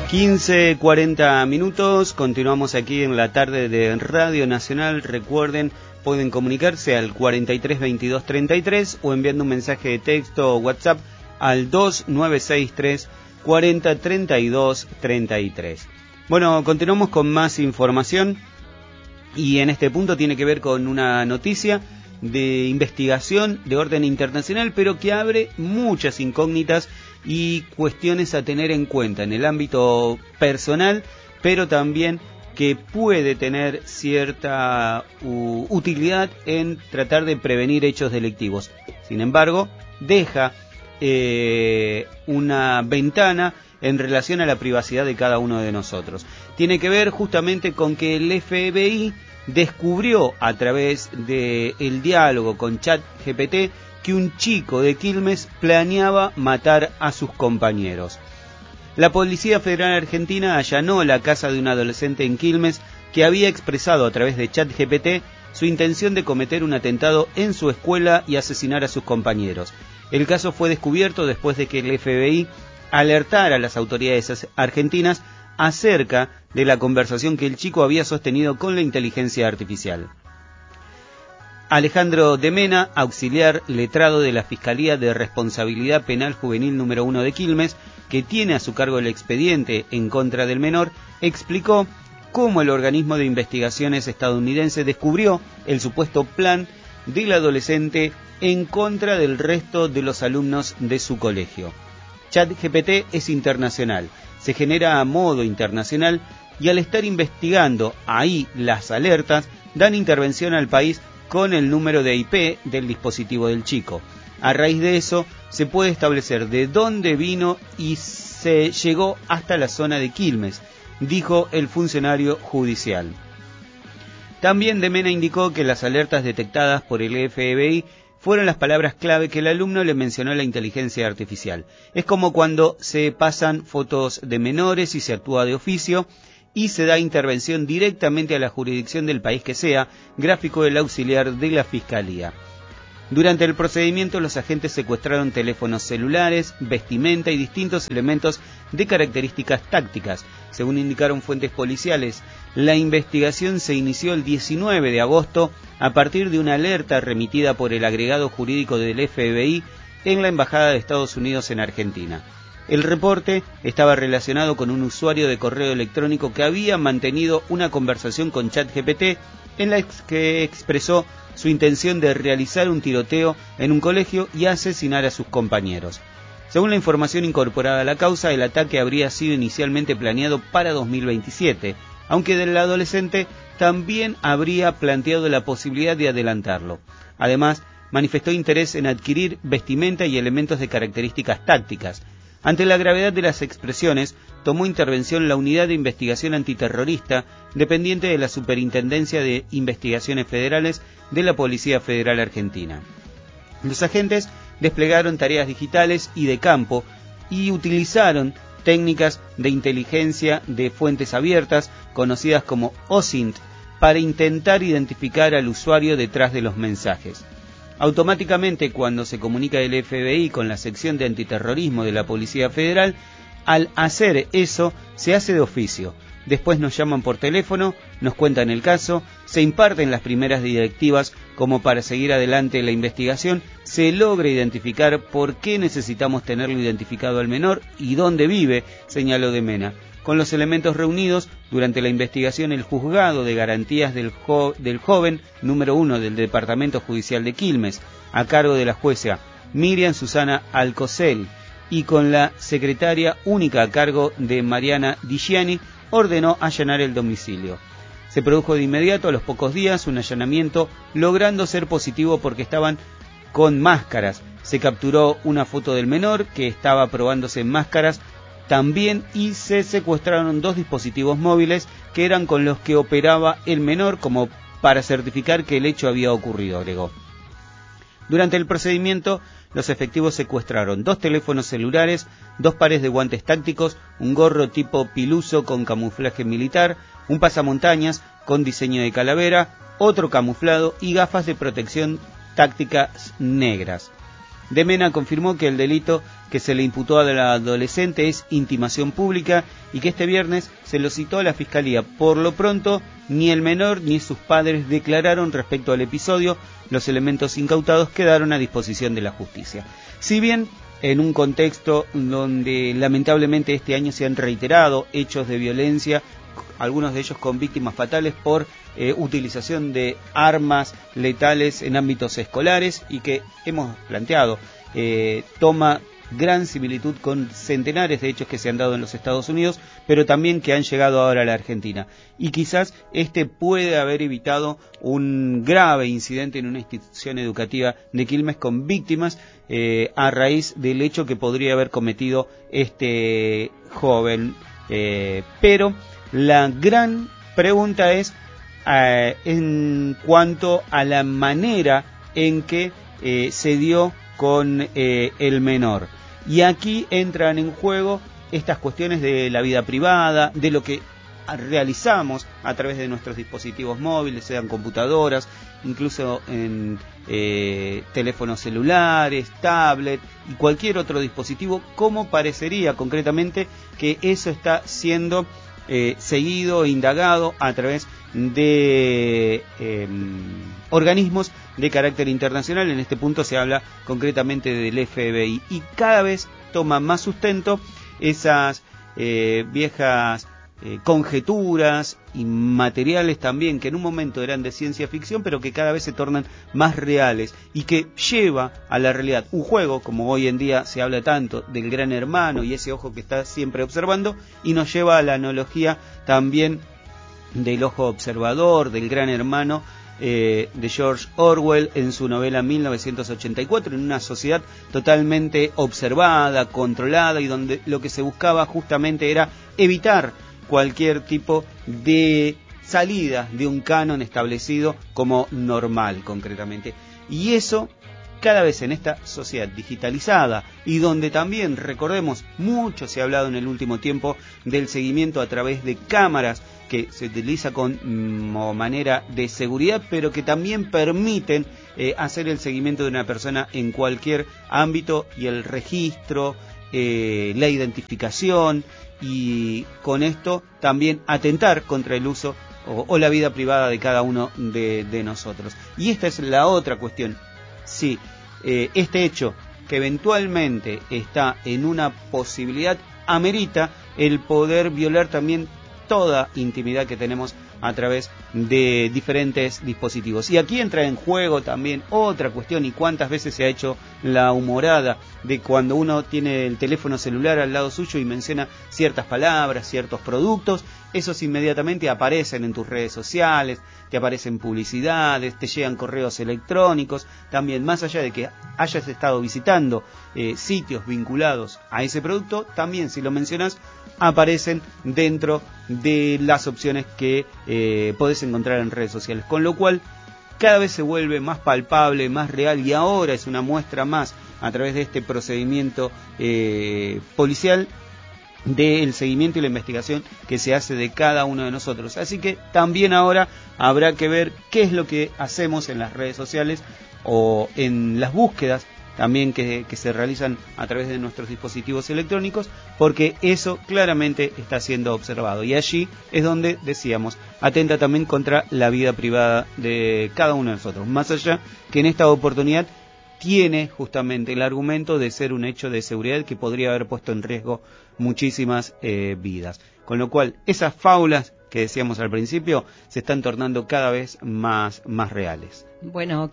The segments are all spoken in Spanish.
15:40 minutos, continuamos aquí en la tarde de Radio Nacional. Recuerden, pueden comunicarse al 43 22 33 o enviando un mensaje de texto o WhatsApp al 2963 40 32 33. Bueno, continuamos con más información y en este punto tiene que ver con una noticia de investigación de orden internacional, pero que abre muchas incógnitas y cuestiones a tener en cuenta en el ámbito personal, pero también que puede tener cierta utilidad en tratar de prevenir hechos delictivos. Sin embargo, deja una ventana en relación a la privacidad de cada uno de nosotros. Tiene que ver justamente con que el FBI descubrió a través del diálogo con ChatGPT que un chico de Quilmes planeaba matar a sus compañeros. La Policía Federal Argentina allanó la casa de un adolescente en Quilmes que había expresado a través de ChatGPT su intención de cometer un atentado en su escuela y asesinar a sus compañeros. El caso fue descubierto después de que el FBI alertara a las autoridades argentinas acerca de la conversación que el chico había sostenido con la inteligencia artificial. Alejandro de Mena, auxiliar letrado de la Fiscalía de Responsabilidad Penal Juvenil número 1 de Quilmes, que tiene a su cargo el expediente en contra del menor, explicó cómo el organismo de investigaciones estadounidense descubrió el supuesto plan del adolescente en contra del resto de los alumnos de su colegio. ChatGPT es internacional, se genera a modo internacional y al estar investigando ahí las alertas, dan intervención al país con el número de IP del dispositivo del chico. A raíz de eso, se puede establecer de dónde vino y se llegó hasta la zona de Quilmes, dijo el funcionario judicial. También de Mena indicó que las alertas detectadas por el FBI fueron las palabras clave que el alumno le mencionó a la inteligencia artificial. Es como cuando se pasan fotos de menores y se actúa de oficio, y se da intervención directamente a la jurisdicción del país que sea, gráfico del auxiliar de la Fiscalía. Durante el procedimiento, los agentes secuestraron teléfonos celulares, vestimenta y distintos elementos de características tácticas. Según indicaron fuentes policiales, la investigación se inició el 19 de agosto a partir de una alerta remitida por el agregado jurídico del FBI en la Embajada de Estados Unidos en Argentina. El reporte estaba relacionado con un usuario de correo electrónico que había mantenido una conversación con ChatGPT en la que expresó su intención de realizar un tiroteo en un colegio y asesinar a sus compañeros. Según la información incorporada a la causa, el ataque habría sido inicialmente planeado para 2027, aunque del adolescente también habría planteado la posibilidad de adelantarlo. Además, manifestó interés en adquirir vestimenta y elementos de características tácticas. Ante la gravedad de las expresiones, tomó intervención la Unidad de Investigación Antiterrorista, dependiente de la Superintendencia de Investigaciones Federales de la Policía Federal Argentina. Los agentes desplegaron tareas digitales y de campo y utilizaron técnicas de inteligencia de fuentes abiertas, conocidas como OSINT, para intentar identificar al usuario detrás de los mensajes. Automáticamente, cuando se comunica el FBI con la sección de antiterrorismo de la Policía Federal, al hacer eso, se hace de oficio. Después nos llaman por teléfono, nos cuentan el caso, se imparten las primeras directivas como para seguir adelante la investigación, se logra identificar por qué necesitamos tenerlo identificado al menor y dónde vive, señaló de Mena. Con los elementos reunidos durante la investigación, el juzgado de garantías del joven número 1 del Departamento Judicial de Quilmes, a cargo de la jueza Miriam Susana Alcocel, y con la secretaria única a cargo de Mariana Digiani, ordenó allanar el domicilio. Se produjo de inmediato, a los pocos días, un allanamiento, logrando ser positivo porque estaban con máscaras. Se capturó una foto del menor que estaba probándose en máscaras también, y se secuestraron 2 dispositivos móviles que eran con los que operaba el menor, como para certificar que el hecho había ocurrido, agregó. Durante el procedimiento, los efectivos secuestraron 2 teléfonos celulares, 2 pares de guantes tácticos, un gorro tipo piluso con camuflaje militar, un pasamontañas con diseño de calavera, otro camuflado y gafas de protección tácticas negras. de Mena confirmó que el delito que se le imputó a la adolescente es intimación pública y que este viernes se lo citó a la Fiscalía. Por lo pronto, ni el menor ni sus padres declararon respecto al episodio. Los elementos incautados quedaron a disposición de la justicia. Si bien en un contexto donde lamentablemente este año se han reiterado hechos de violencia, algunos de ellos con víctimas fatales por utilización de armas letales en ámbitos escolares, y que hemos planteado toma gran similitud con centenares de hechos que se han dado en los Estados Unidos, pero también que han llegado ahora a la Argentina. Y quizás este puede haber evitado un grave incidente en una institución educativa de Quilmes con víctimas a raíz del hecho que podría haber cometido este joven. Pero la gran pregunta es en cuanto a la manera en que se dio con el menor. Y aquí entran en juego estas cuestiones de la vida privada, de lo que realizamos a través de nuestros dispositivos móviles, sean computadoras, incluso en teléfonos celulares, tablet y cualquier otro dispositivo. ¿Cómo parecería concretamente que eso está siendo seguido e indagado a través de organismos de carácter internacional? En este punto se habla concretamente del FBI, y cada vez toma más sustento esas viejas conjeturas y materiales también que en un momento eran de ciencia ficción, pero que cada vez se tornan más reales y que lleva a la realidad un juego, como hoy en día se habla tanto del Gran Hermano y ese ojo que está siempre observando, y nos lleva a la analogía también del ojo observador, del Gran Hermano de George Orwell en su novela 1984, en una sociedad totalmente observada, controlada, y donde lo que se buscaba justamente era evitar cualquier tipo de salida de un canon establecido como normal, concretamente. Y eso, cada vez en esta sociedad digitalizada, y donde también, recordemos, mucho se ha hablado en el último tiempo del seguimiento a través de cámaras que se utiliza como manera de seguridad, pero que también permiten hacer el seguimiento de una persona en cualquier ámbito, y el registro, la identificación, y con esto también atentar contra el uso o la vida privada de cada uno de nosotros. Y esta es la otra cuestión. Sí, este hecho que eventualmente está en una posibilidad amerita el poder violar también toda intimidad que tenemos a través de diferentes dispositivos. Y aquí entra en juego también otra cuestión, y cuántas veces se ha hecho la humorada de cuando uno tiene el teléfono celular al lado suyo y menciona ciertas palabras, ciertos productos, esos inmediatamente aparecen en tus redes sociales, te aparecen publicidades, te llegan correos electrónicos, también más allá de que hayas estado visitando sitios vinculados a ese producto, también si lo mencionas aparecen dentro de las opciones que podés encontrar en redes sociales, con lo cual cada vez se vuelve más palpable, más real, y ahora es una muestra más a través de este procedimiento policial del seguimiento y la investigación que se hace de cada uno de nosotros. Así que también ahora habrá que ver qué es lo que hacemos en las redes sociales o en las búsquedas también que se realizan a través de nuestros dispositivos electrónicos, porque eso claramente está siendo observado, y allí es donde decíamos atenta también contra la vida privada de cada uno de nosotros, más allá que en esta oportunidad tiene justamente el argumento de ser un hecho de seguridad que podría haber puesto en riesgo muchísimas vidas, con lo cual esas fábulas que decíamos al principio se están tornando cada vez más reales. Bueno,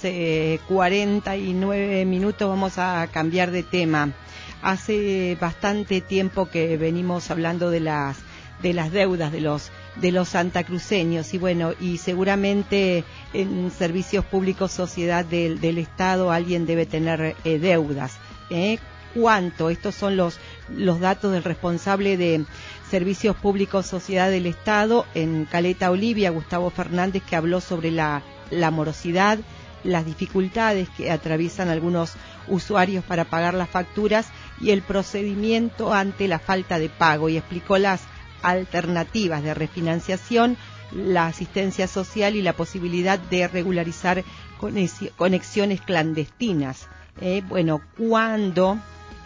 15:49 minutos, vamos a cambiar de tema. Hace bastante tiempo que venimos hablando de las deudas de los santacruceños, y bueno, y seguramente en servicios públicos, sociedad del Estado, alguien debe tener deudas. ¿Cuánto? Estos son los datos del responsable de Servicios Públicos Sociedad del Estado en Caleta Olivia, Gustavo Fernández, que habló sobre la morosidad, las dificultades que atraviesan algunos usuarios para pagar las facturas y el procedimiento ante la falta de pago, y explicó las alternativas de refinanciación, la asistencia social y la posibilidad de regularizar conexiones clandestinas. bueno, cuándo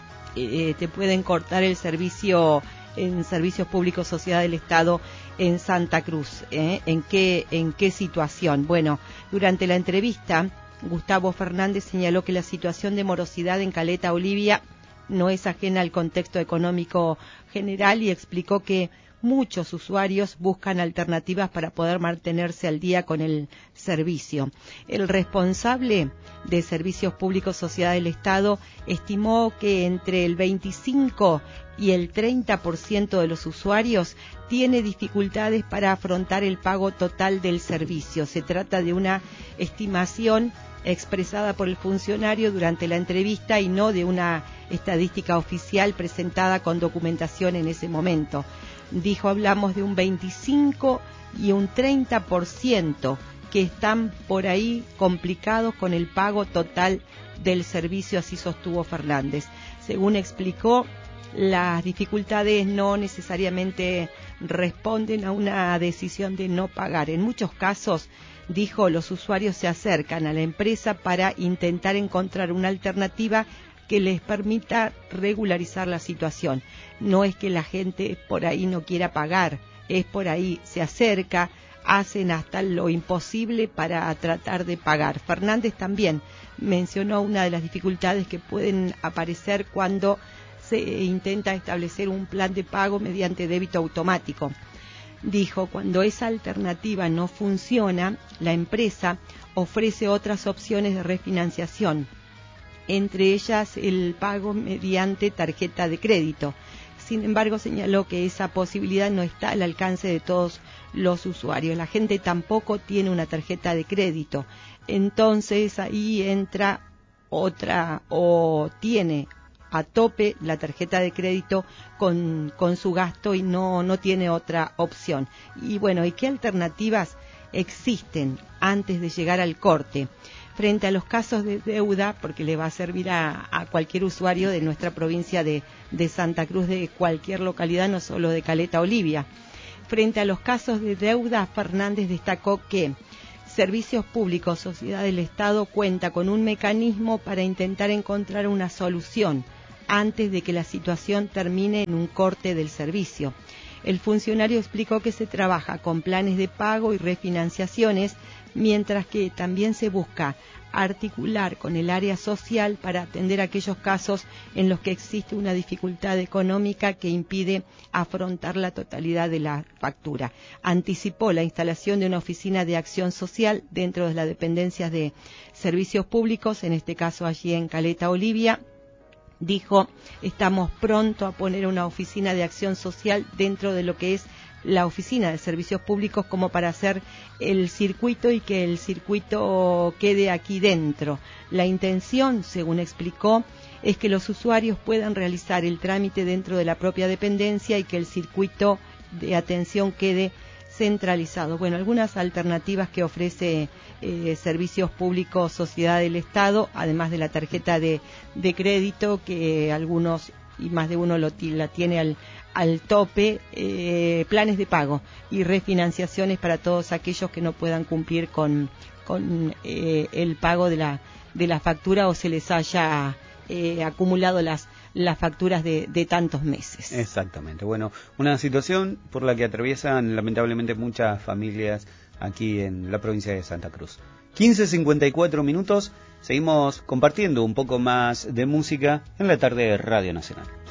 te pueden cortar el servicio en Servicios Públicos Sociedad del Estado en Santa Cruz. ¿En qué situación? Bueno, durante la entrevista, Gustavo Fernández señaló que la situación de morosidad en Caleta Olivia no es ajena al contexto económico general y explicó que muchos usuarios buscan alternativas para poder mantenerse al día con el servicio. El responsable de Servicios Públicos Sociedad del Estado estimó que entre el 25 y el 30% de los usuarios tiene dificultades para afrontar el pago total del servicio. Se trata de una estimación expresada por el funcionario durante la entrevista y no de una estadística oficial presentada con documentación en ese momento. Dijo, hablamos de un 25 y un 30% que están por ahí complicados con el pago total del servicio, así sostuvo Fernández. Según explicó, las dificultades no necesariamente responden a una decisión de no pagar. En muchos casos, dijo, los usuarios se acercan a la empresa para intentar encontrar una alternativa que les permita regularizar la situación. No es que la gente por ahí no quiera pagar, es por ahí, se acerca, hacen hasta lo imposible para tratar de pagar. Fernández también mencionó una de las dificultades que pueden aparecer cuando se intenta establecer un plan de pago mediante débito automático. Dijo, cuando esa alternativa no funciona, la empresa ofrece otras opciones de refinanciación, entre ellas el pago mediante tarjeta de crédito. Sin embargo, señaló que esa posibilidad no está al alcance de todos los usuarios. La gente tampoco tiene una tarjeta de crédito. Entonces ahí entra otra, o tiene a tope la tarjeta de crédito con su gasto y no tiene otra opción. Y bueno, ¿y qué alternativas existen antes de llegar al corte? Frente a los casos de deuda, porque le va a servir a cualquier usuario de nuestra provincia de Santa Cruz, de cualquier localidad, no solo de Caleta Olivia. Frente a los casos de deuda, Fernández destacó que Servicios Públicos Sociedad del Estado cuenta con un mecanismo para intentar encontrar una solución antes de que la situación termine en un corte del servicio. El funcionario explicó que se trabaja con planes de pago y refinanciaciones, mientras que también se busca articular con el área social para atender aquellos casos en los que existe una dificultad económica que impide afrontar la totalidad de la factura. Anticipó la instalación de una oficina de acción social dentro de las dependencias de servicios públicos, en este caso allí en Caleta Olivia. Dijo, estamos pronto a poner una oficina de acción social dentro de lo que es la oficina de servicios públicos, como para hacer el circuito y que el circuito quede aquí dentro. La intención, según explicó, es que los usuarios puedan realizar el trámite dentro de la propia dependencia y que el circuito de atención quede centralizado. Bueno, algunas alternativas que ofrece Servicios Públicos Sociedad del Estado, además de la tarjeta de crédito, que algunos y más de uno la tiene al tope, planes de pago y refinanciaciones para todos aquellos que no puedan cumplir con el pago de la factura o se les haya acumulado las facturas de tantos meses. Exactamente. Bueno, una situación por la que atraviesan lamentablemente muchas familias aquí en la provincia de Santa Cruz. 15:54 minutos, seguimos compartiendo un poco más de música en la tarde de Radio Nacional.